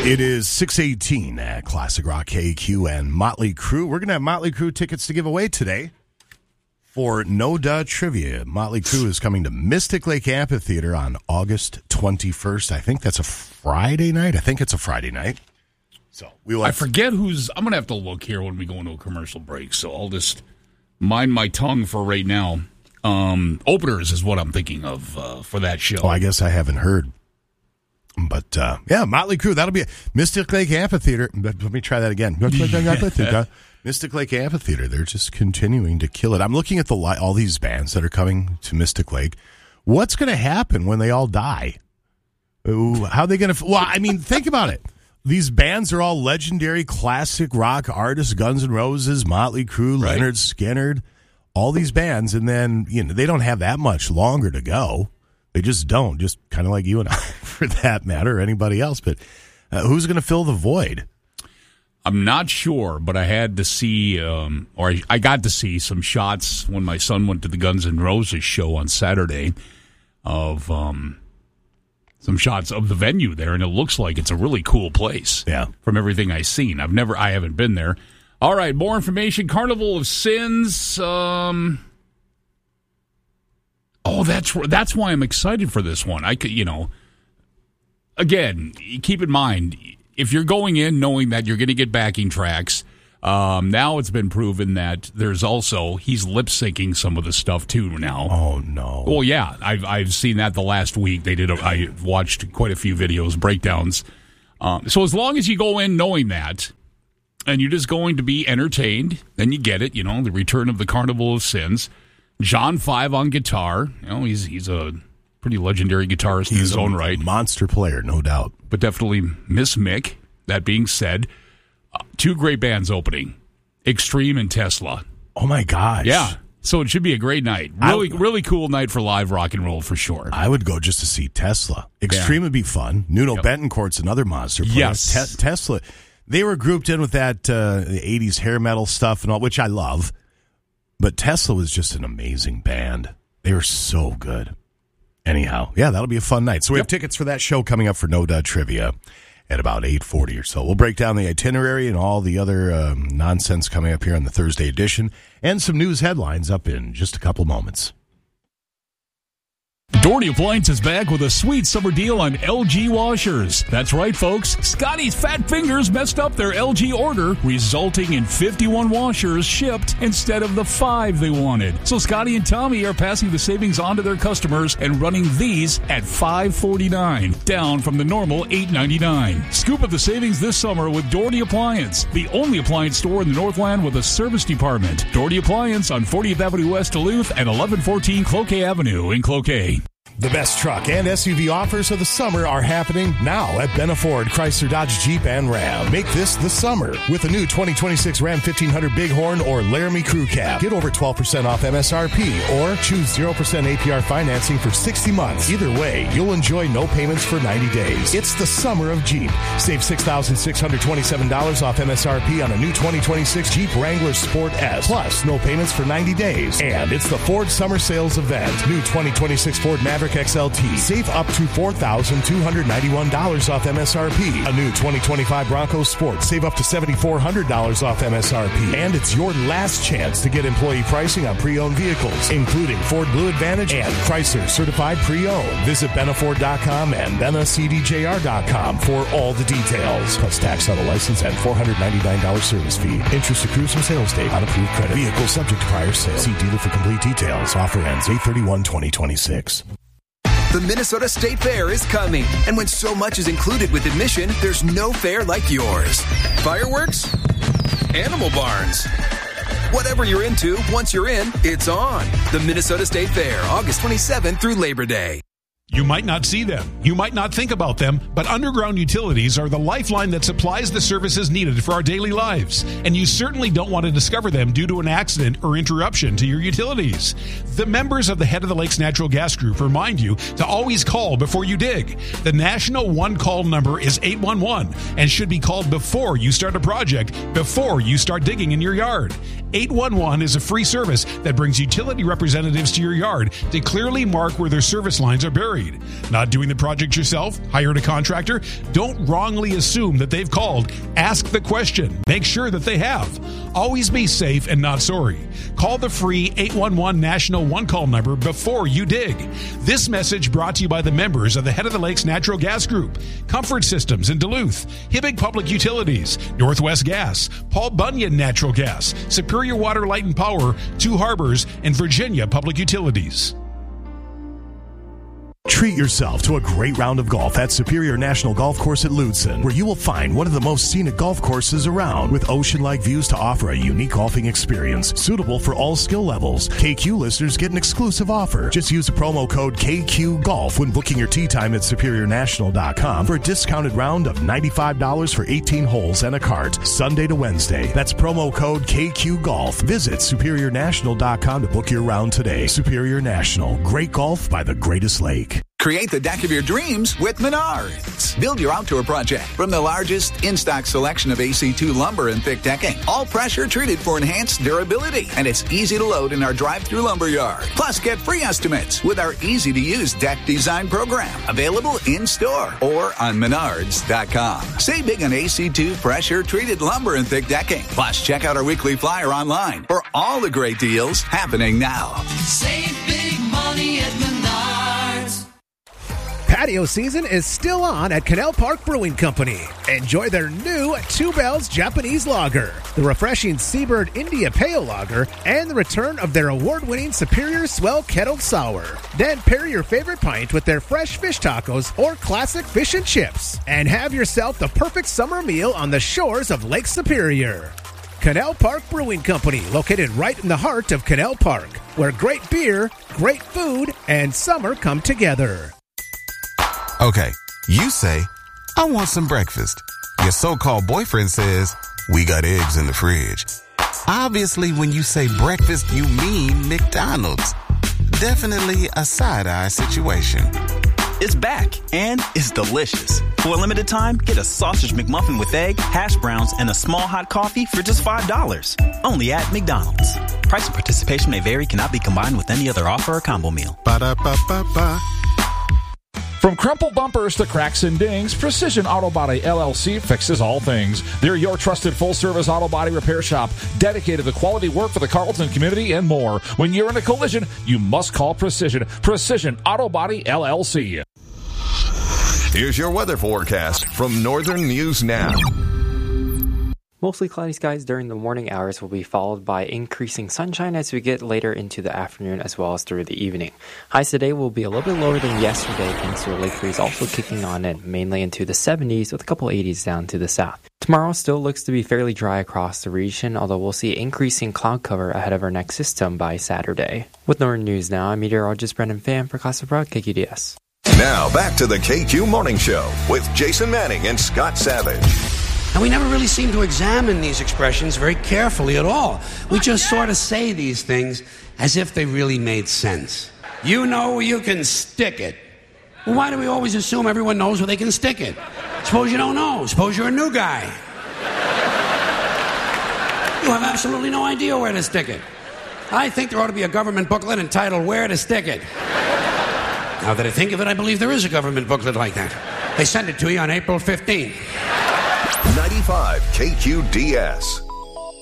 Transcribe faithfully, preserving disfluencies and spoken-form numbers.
It is six eighteen at Classic Rock K Q and Motley Crue. We're going to have Motley Crue tickets to give away today for No Duh Trivia. Motley Crue is coming to Mystic Lake Amphitheater on August twenty-first. I think that's a Friday night. I think it's a Friday night. So we will. I forget who's. I'm going to have to look here when we go into a commercial break. So I'll just mind my tongue for right now. Um, openers is what I'm thinking of uh, for that show. Oh, I guess I haven't heard. But, uh, yeah, Motley Crue, that'll be a Mystic Lake Amphitheater. Let me try that again. Mystic Lake Amphitheater, they're just continuing to kill it. I'm looking at the li- all these bands that are coming to Mystic Lake. What's going to happen when they all die? Ooh, how are they going to... Well, I mean, think about it. These bands are all legendary classic rock artists, Guns N' Roses, Motley Crue, Right. Leonard Skinner, all these bands, and then, you know, they don't have that much longer to go. They just don't, just kind of like you and I, for that matter, or anybody else. But uh, who's going to fill the void? I'm not sure, but I had to see, um, or I, I got to see some shots when my son went to the Guns N' Roses show on Saturday of um, some shots of the venue there, and it looks like it's a really cool place. Yeah, from everything I've seen. I've never, I haven't been there. All right, more information. Carnival of Sins. Um, oh, that's that's why I'm excited for this one. I could, you know, again, keep in mind, if you're going in knowing that you're going to get backing tracks, um, now it's been proven that there's also, he's lip syncing some of the stuff too now. Oh, no. Well, yeah, I've, I've seen that the last week. They did, a, I watched quite a few videos, breakdowns. Um, so as long as you go in knowing that, and you're just going to be entertained, then you get it, you know, the return of the Carnival of Sins. John Five on guitar. You know, he's he's a pretty legendary guitarist in his own right. Monster player, no doubt. But definitely Miss Mick. That being said, uh, two great bands opening, Extreme and Tesla. Oh, my gosh. Yeah. So it should be a great night. Really, I, really cool night for live rock and roll for sure. I would go just to see Tesla. Extreme yeah. would be fun. Nuno yep. Betancourt's another monster player. Yes. Te- Tesla. They were grouped in with that uh, eighties hair metal stuff and all, which I love. But Tesla was just an amazing band. They were so good. Anyhow, yeah, that'll be a fun night. So we yep. have tickets for that show coming up for No Duh Trivia at about eight forty or so. We'll break down the itinerary and all the other um, nonsense coming up here on the Thursday edition, and some news headlines up in just a couple moments. Doherty Appliance is back with a sweet summer deal on L G washers. That's right, folks. Scotty's fat fingers messed up their L G order, resulting in fifty-one washers shipped instead of the five they wanted. So Scotty and Tommy are passing the savings on to their customers and running these at five forty-nine, down from the normal eight ninety-nine. Scoop up the savings this summer with Doherty Appliance, the only appliance store in the Northland with a service department. Doherty Appliance on fortieth Avenue West Duluth and eleven fourteen Cloquet Avenue in Cloquet. The best truck and S U V offers of the summer are happening now at Benna Ford, Chrysler, Dodge, Jeep, and Ram. Make this the summer with a new twenty twenty-six Ram fifteen hundred Bighorn or Laramie Crew Cab. Get over twelve percent off M S R P or choose zero percent A P R financing for sixty months. Either way, you'll enjoy no payments for ninety days. It's the summer of Jeep. Save six thousand six hundred twenty-seven dollars off M S R P on a new twenty twenty-six Jeep Wrangler Sport S. Plus, no payments for ninety days. And it's the Ford Summer Sales Event. New twenty twenty-six Ford Maverick X L T. Save up to four thousand two hundred ninety-one dollars off M S R P. A new twenty twenty-five Bronco Sport. Save up to seven thousand four hundred dollars off M S R P. And it's your last chance to get employee pricing on pre-owned vehicles, including Ford Blue Advantage and Chrysler Certified Pre-Owned. Visit Benna Ford dot com and Benna C D J R dot com for all the details. Plus tax on a license and four hundred ninety-nine dollars service fee. Interest accrues from sales date on approved credit. Vehicle subject to prior sale. See dealer for complete details. Offer ends eight thirty-one twenty twenty-six. The Minnesota State Fair is coming, and when so much is included with admission, there's no fair like yours. Fireworks? Animal barns? Whatever you're into, once you're in, it's on. The Minnesota State Fair, August twenty-seventh through Labor Day. You might not see them, you might not think about them, but underground utilities are the lifeline that supplies the services needed for our daily lives. And you certainly don't want to discover them due to an accident or interruption to your utilities. The members of the Head of the Lakes Natural Gas Group remind you to always call before you dig. The national one-call number is eight one one and should be called before you start a project, before you start digging in your yard. eight one one is a free service that brings utility representatives to your yard to clearly mark where their service lines are buried. Not doing the project yourself? Hired a contractor? Don't wrongly assume that they've called. Ask the question. Make sure that they have. Always be safe and not sorry. Call the free eight one one National One-Call number before you dig. This message brought to you by the members of the Head of the Lakes Natural Gas Group, Comfort Systems in Duluth, Hibbing Public Utilities, Northwest Gas, Paul Bunyan Natural Gas, Superior Water, Light and Power, Two Harbors, and Virginia Public Utilities. Treat yourself to a great round of golf at Superior National Golf Course at Lutsen, where you will find one of the most scenic golf courses around, with ocean-like views to offer a unique golfing experience suitable for all skill levels. K Q listeners get an exclusive offer. Just use the promo code K Q Golf when booking your tee time at superior national dot com for a discounted round of ninety-five dollars for eighteen holes and a cart, Sunday to Wednesday. That's promo code K Q Golf. Visit superior national dot com to book your round today. Superior National, great golf by the greatest lake. Create the deck of your dreams with Menards. Build your outdoor project from the largest in-stock selection of A C two lumber and thick decking. All pressure treated for enhanced durability. And it's easy to load in our drive-through lumber yard. Plus, get free estimates with our easy-to-use deck design program. Available in-store or on menards dot com. Save big on A C two pressure-treated lumber and thick decking. Plus, check out our weekly flyer online for all the great deals happening now. Save big money at Menards. Patio season is still on at Canal Park Brewing Company. Enjoy their new Two Bells Japanese Lager, the refreshing Seabird India Pale Lager, and the return of their award-winning Superior Swell Kettled Sour. Then pair your favorite pint with their fresh fish tacos or classic fish and chips, and have yourself the perfect summer meal on the shores of Lake Superior. Canal Park Brewing Company, located right in the heart of Canal Park, where great beer, great food, and summer come together. Okay, you say, I want some breakfast. Your so-called boyfriend says, we got eggs in the fridge. Obviously, when you say breakfast, you mean McDonald's. Definitely a side-eye situation. It's back, and it's delicious. For a limited time, get a sausage McMuffin with egg, hash browns, and a small hot coffee for just five dollars. Only at McDonald's. Price and participation may vary, cannot be combined with any other offer or combo meal. Ba-da-ba-ba-ba. From crumpled bumpers to cracks and dings, Precision Auto Body L L C fixes all things. They're your trusted full-service auto body repair shop, dedicated to quality work for the Carlton community and more. When you're in a collision, you must call Precision. Precision Auto Body L L C. Here's your weather forecast from Northern News Now. Mostly cloudy skies during the morning hours will be followed by increasing sunshine as we get later into the afternoon as well as through the evening. Highs today will be a little bit lower than yesterday thanks to a lake breeze also kicking on in, mainly into the seventies with a couple eighties down to the south. Tomorrow still looks to be fairly dry across the region, although we'll see increasing cloud cover ahead of our next system by Saturday. With Northern News Now, I'm meteorologist Brendan Pham for Classic Broad K Q D S. Now back to the K Q Morning Show with Jason Manning and Scott Savage. And we never really seem to examine these expressions very carefully at all. We just sort of say these things as if they really made sense. You know where you can stick it. Well, why do we always assume everyone knows where they can stick it? Suppose you don't know. Suppose you're a new guy. You have absolutely no idea where to stick it. I think there ought to be a government booklet entitled Where to Stick It. Now that I think of it, I believe there is a government booklet like that. They sent it to you on April fifteenth. ninety-five K Q D S.